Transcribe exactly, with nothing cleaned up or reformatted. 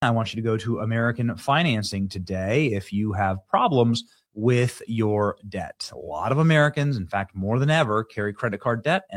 I want you to go to American Financing today if you have problems with your debt. A lot of Americans, in fact, more than ever, carry credit card debt.